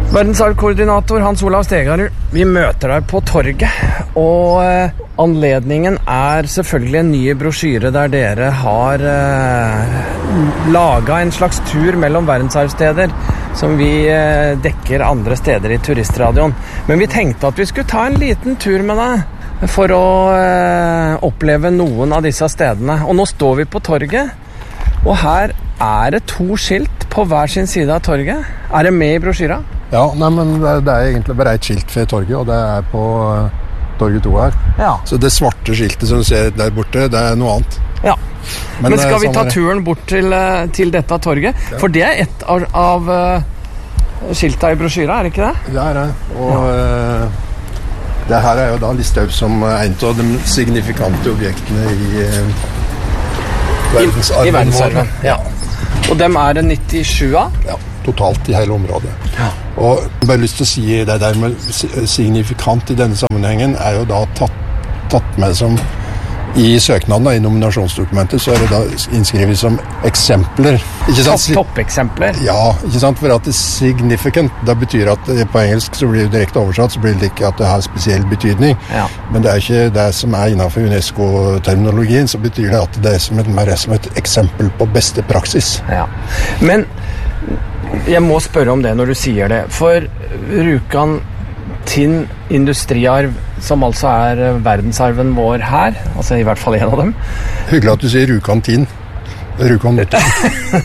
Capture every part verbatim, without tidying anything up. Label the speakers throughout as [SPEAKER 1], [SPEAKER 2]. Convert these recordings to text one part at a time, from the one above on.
[SPEAKER 1] Verdensarvkoordinator Hans Olav Stegarud, vi møter deg på torget, og eh, anledningen er selvfølgelig en ny brosjyre der dere har eh, laget en slags tur mellom verdensarvsteder som vi eh, dekker andre steder i turistradioen. Men vi tenkte at vi skulle ta en liten tur med deg for å eh, oppleve noen av disse stedene. Og nå står vi på torget, og her er det to skilt på hver sin side av torget. Er det med i brosjyra?
[SPEAKER 2] Ja, nei, men det, det er egentlig bare et skilt ved torget, og det er på uh, torget to her.
[SPEAKER 1] Ja.
[SPEAKER 2] Så det svarte skiltet som du ser der borte, det er noe annet.
[SPEAKER 1] Ja. Men, men skal vi ta
[SPEAKER 2] sånn
[SPEAKER 1] turen bort til, til dette torget? Ja. For det er et av, av uh, skilta i brosjyra, er det ikke det?
[SPEAKER 2] Det er det, og ja. uh, det her er jo da listet opp som en av de signifikante objektene i uh, verdensarven.
[SPEAKER 1] I, i verdensarven, ja. Og dem er det nittisju av?
[SPEAKER 2] Ja, totalt i hele området.
[SPEAKER 1] Ja.
[SPEAKER 2] Og jeg har bare lyst til å si det der med signifikant i denne sammenhengen er jo da tatt, tatt med som i søknaden, i nominasjonsdokumentet, så er det da innskrevet som eksempler. Ikke sant?
[SPEAKER 1] Topp, toppeksempler?
[SPEAKER 2] Ja, ikke sant? For at det er significant, det betyr at på engelsk så blir det direkte oversatt, så blir det ikke at det har spesiell betydning. Ja. Men det er ikke det som er innenfor UNESCO-terminologien, så betyr det at det er som et, mer som et eksempel på beste praksis.
[SPEAKER 1] Ja, men jeg må spørre om det når du sier det, for Rjukan Tinn industriarv, som altså er verdensarven vår her, altså i hvert fall en av dem.
[SPEAKER 2] Hyggelig at du sier Rjukan Tinn. Rjukan Notodden.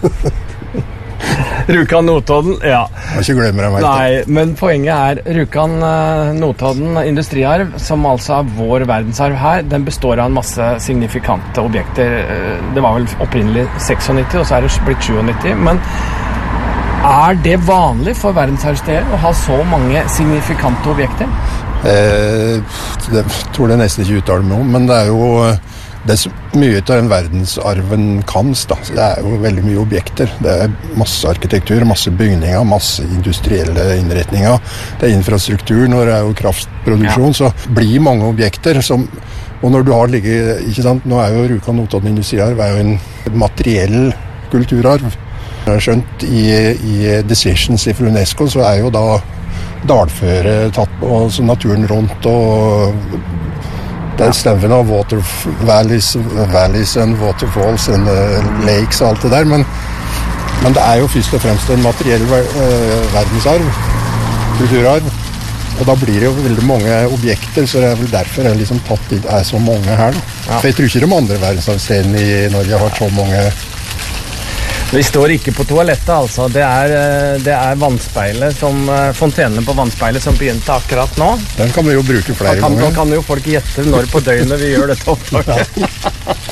[SPEAKER 1] Rjukan Notodden, ja.
[SPEAKER 2] Jeg må ikke glemme det,
[SPEAKER 1] Nei, men poenget er Rjukan Notodden industriarv, som altså er vår verdensarv her, den består av en masse signifikante objekter. Det var vel opprinnelig nikstiseks, og så er det blitt nittisju, men er det vanlig for verdensarvsteder å ha så mange signifikante objekter?
[SPEAKER 2] Eh, det tror jeg nesten ikke uttale meg om, men det er jo det er så mye av den verdensarven kan. Da. Det er jo veldig mye objekter. Det er masse arkitektur, masse bygninger, masse industrielle innretninger. Det er infrastruktur, når det er jo kraftproduksjon, ja. Så blir mange objekter som, og når du har ligget, ikke sant, nå er jo Rjukan Notodden industriarv er jo en materiell kulturarv. Jeg har skjønt i, i Decisions fra UNESCO så er jo da dalføre tatt på, altså naturen rundt, og det er stemmen av water valleys, valleys and waterfalls and uh, lakes og alt det der, men, men det er jo først og fremst en materiell uh, verdensarv, kulturarv, og da blir det jo veldig mange objekter, så det er vel derfor jeg liksom tatt inn, er så mange her. Ja. For jeg tror ikke de andre verdensarvstedene i Norge har så mange.
[SPEAKER 1] Vi står ikke på toalettet, altså. Det er, det er vannspeilet som, fontenene på vannspeilet som begynte akkurat nå.
[SPEAKER 2] Den kan vi jo bruke flere
[SPEAKER 1] kan,
[SPEAKER 2] ganger.
[SPEAKER 1] Da kan jo folk gjette når på døgnet vi gjør dette opptaket.